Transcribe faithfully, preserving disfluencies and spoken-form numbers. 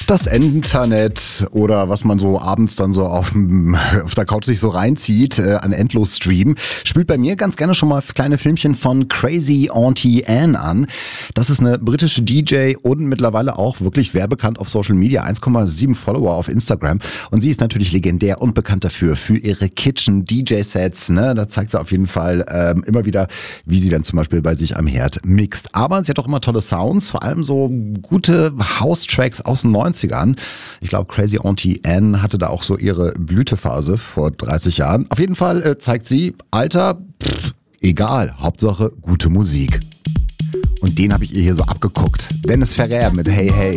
Das Internet oder was man so abends dann so auf, dem, auf der Couch sich so reinzieht, äh, an Endlos-Stream, spielt bei mir ganz gerne schon mal kleine Filmchen von Crazy Auntie Anne an. Das ist eine britische D J und mittlerweile auch wirklich werbekannt auf Social Media, eins Komma sieben Follower auf Instagram. Und sie ist natürlich legendär und bekannt dafür, für ihre Kitchen-D J-Sets. Ne? Da zeigt sie auf jeden Fall ähm, immer wieder, wie sie dann zum Beispiel bei sich am Herd mixt. Aber sie hat auch immer tolle Sounds, vor allem so gute House-Tracks aus den neunzigern. Ich glaube, Crazy Auntie Anne hatte da auch so ihre Blütephase vor dreißig Jahren. Auf jeden Fall äh, zeigt sie, Alter, pff, egal, Hauptsache gute Musik. Und den habe ich ihr hier so abgeguckt. Dennis Ferrer mit Hey Hey.